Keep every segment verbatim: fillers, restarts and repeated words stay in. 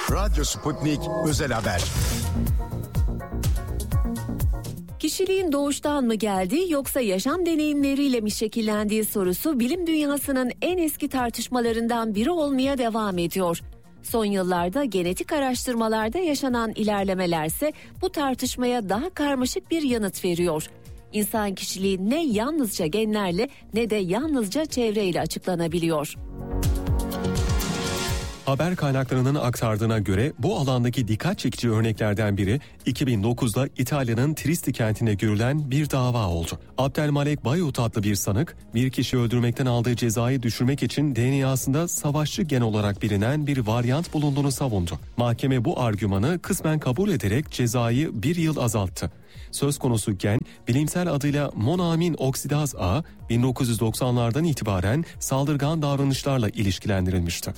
Radyo Sputnik Özel Haber. Kişiliğin doğuştan mı geldiği yoksa yaşam deneyimleriyle mi şekillendiği sorusu bilim dünyasının en eski tartışmalarından biri olmaya devam ediyor. Son yıllarda genetik araştırmalarda yaşanan ilerlemelerse bu tartışmaya daha karmaşık bir yanıt veriyor. İnsan kişiliği ne yalnızca genlerle ne de yalnızca çevreyle açıklanabiliyor. Haber kaynaklarının aktardığına göre bu alandaki dikkat çekici örneklerden biri iki bin dokuzda İtalya'nın Trieste kentinde görülen bir dava oldu. Abdelmalek Bayut adlı bir sanık bir kişi öldürmekten aldığı cezayı düşürmek için D N A'sında savaşçı gen olarak bilinen bir varyant bulunduğunu savundu. Mahkeme bu argümanı kısmen kabul ederek cezayı bir yıl azalttı. Söz konusu gen bilimsel adıyla monoamin oksidaz A bin dokuz yüz doksanlardan itibaren saldırgan davranışlarla ilişkilendirilmişti.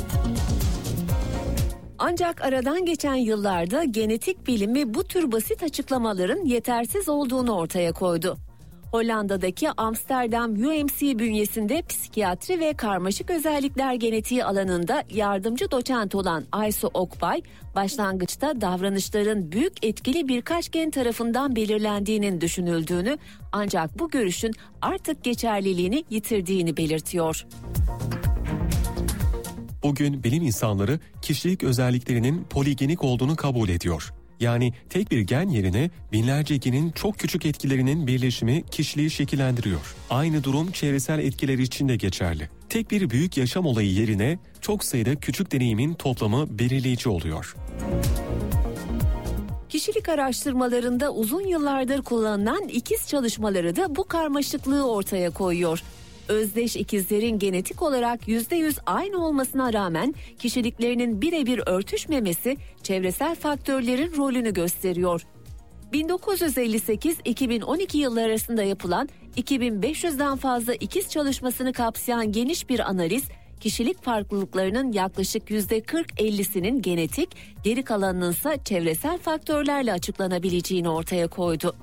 Ancak aradan geçen yıllarda genetik bilimi bu tür basit açıklamaların yetersiz olduğunu ortaya koydu. Hollanda'daki Amsterdam U M C bünyesinde psikiyatri ve karmaşık özellikler genetiği alanında yardımcı doçent olan Aysu Okbay, başlangıçta davranışların büyük etkili birkaç gen tarafından belirlendiğinin düşünüldüğünü, ancak bu görüşün artık geçerliliğini yitirdiğini belirtiyor. Bugün bilim insanları kişilik özelliklerinin poligenik olduğunu kabul ediyor. Yani tek bir gen yerine binlerce genin çok küçük etkilerinin birleşimi kişiliği şekillendiriyor. Aynı durum çevresel etkiler için de geçerli. Tek bir büyük yaşam olayı yerine çok sayıda küçük deneyimin toplamı belirleyici oluyor. Kişilik araştırmalarında uzun yıllardır kullanılan ikiz çalışmaları da bu karmaşıklığı ortaya koyuyor. Özdeş ikizlerin genetik olarak yüzde yüz aynı olmasına rağmen kişiliklerinin birebir örtüşmemesi çevresel faktörlerin rolünü gösteriyor. bin dokuz yüz elli sekiz iki bin on iki yılları arasında yapılan iki bin beş yüzden fazla ikiz çalışmasını kapsayan geniş bir analiz, kişilik farklılıklarının yaklaşık yüzde kırk ellisinin genetik, geri kalanının ise çevresel faktörlerle açıklanabileceğini ortaya koydu.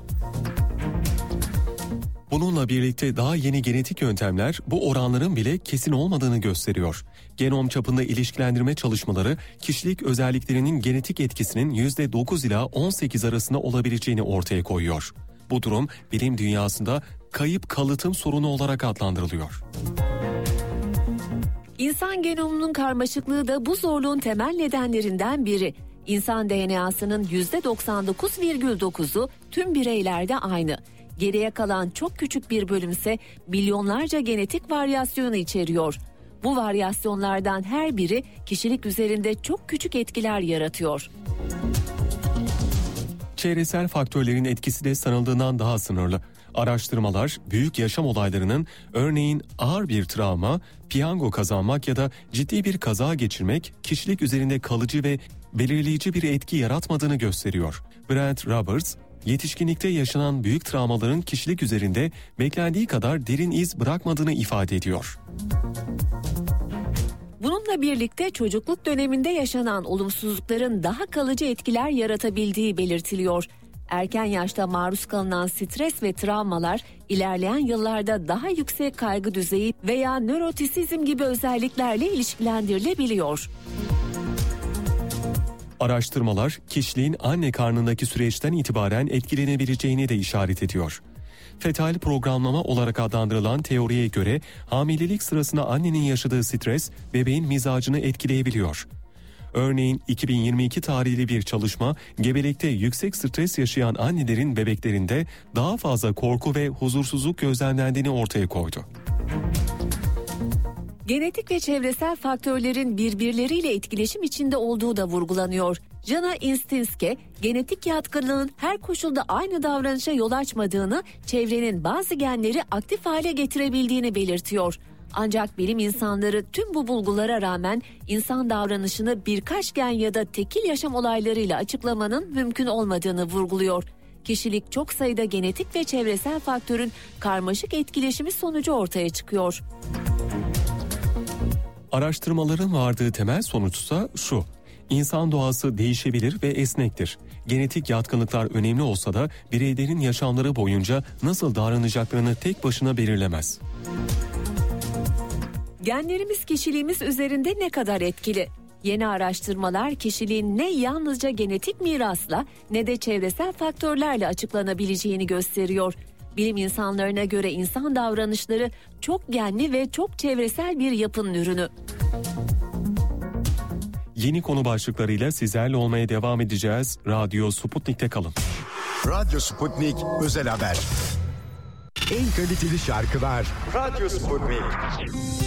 Bununla birlikte daha yeni genetik yöntemler bu oranların bile kesin olmadığını gösteriyor. Genom çapında ilişkilendirme çalışmaları kişilik özelliklerinin genetik etkisinin yüzde dokuz ila on sekiz arasında olabileceğini ortaya koyuyor. Bu durum bilim dünyasında kayıp kalıtım sorunu olarak adlandırılıyor. İnsan genomunun karmaşıklığı da bu zorluğun temel nedenlerinden biri. İnsan D N A'sının yüzde doksan dokuz virgül dokuzu tüm bireylerde aynı. Geriye kalan çok küçük bir bölümse milyonlarca genetik varyasyonu içeriyor. Bu varyasyonlardan her biri kişilik üzerinde çok küçük etkiler yaratıyor. Çevresel faktörlerin etkisi de sanıldığından daha sınırlı. Araştırmalar büyük yaşam olaylarının, örneğin ağır bir travma, piyango kazanmak ya da ciddi bir kaza geçirmek kişilik üzerinde kalıcı ve belirleyici bir etki yaratmadığını gösteriyor. Brent Roberts, yetişkinlikte yaşanan büyük travmaların kişilik üzerinde beklendiği kadar derin iz bırakmadığını ifade ediyor. Bununla birlikte çocukluk döneminde yaşanan olumsuzlukların daha kalıcı etkiler yaratabildiği belirtiliyor. Erken yaşta maruz kalınan stres ve travmalar ilerleyen yıllarda daha yüksek kaygı düzeyi veya nörotisizm gibi özelliklerle ilişkilendirilebiliyor. Araştırmalar kişiliğin anne karnındaki süreçten itibaren etkilenebileceğini de işaret ediyor. Fetal programlama olarak adlandırılan teoriye göre hamilelik sırasında annenin yaşadığı stres bebeğin mizacını etkileyebiliyor. Örneğin iki bin yirmi iki tarihli bir çalışma gebelikte yüksek stres yaşayan annelerin bebeklerinde daha fazla korku ve huzursuzluk gözlemlendiğini ortaya koydu. Genetik ve çevresel faktörlerin birbirleriyle etkileşim içinde olduğu da vurgulanıyor. Jana Instinske, genetik yatkınlığın her koşulda aynı davranışa yol açmadığını, çevrenin bazı genleri aktif hale getirebildiğini belirtiyor. Ancak bilim insanları tüm bu bulgulara rağmen insan davranışını birkaç gen ya da tekil yaşam olaylarıyla açıklamanın mümkün olmadığını vurguluyor. Kişilik çok sayıda genetik ve çevresel faktörün karmaşık etkileşimi sonucu ortaya çıkıyor. Araştırmaların vardığı temel sonuçsa şu: İnsan doğası değişebilir ve esnektir. Genetik yatkınlıklar önemli olsa da bireylerin yaşamları boyunca nasıl davranacaklarını tek başına belirlemez. Genlerimiz kişiliğimiz üzerinde ne kadar etkili? Yeni araştırmalar kişiliğin ne yalnızca genetik mirasla ne de çevresel faktörlerle açıklanabileceğini gösteriyor. Bilim insanlarına göre insan davranışları çok genli ve çok çevresel bir yapının ürünü. Yeni konu başlıklarıyla sizlerle olmaya devam edeceğiz. Radyo Sputnik'te kalın. Radyo Sputnik Özel Haber. En kaliteli şarkılar Radyo Sputnik.